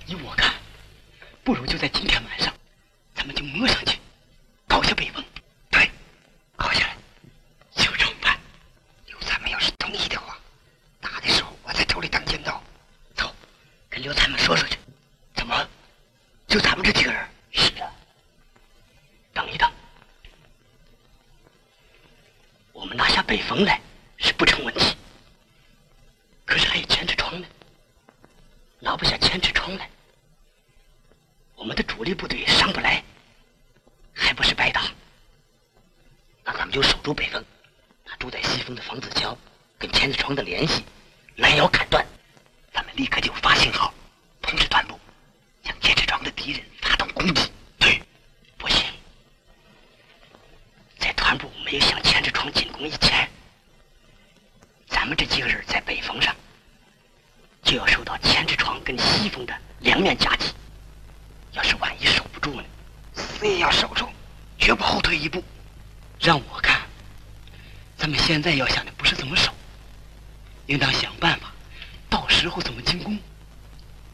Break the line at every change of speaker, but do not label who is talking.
依我看，不如就在今天晚上，咱们就摸上去，搞下北风。
对，搞下来，就这么办。刘参们要是同意的话，打的时候我在头里当尖刀。
走，跟刘参们说去。怎么？就咱们这几个人？是啊。等一等，我们拿下北风来是不成问题，可是还有千尺窗呢。拿不下千尺窗来，我们的主力部队上不来，还不是白打？那咱们就守住北风，他住在西风的房子桥跟千尺窗的联系拦腰砍断，咱们立刻就发信号通知团部，向千尺窗的敌人发动攻击。对，不行，在团部没有向千尺窗进攻以前，咱们这几个人在北风上就要受到千尺窗跟西风的两面夹击。要是万一守不住呢，
死也要守住，绝不后退一步。
让我看，咱们现在要想的不是怎么守，应当想办法，到时候怎么进攻。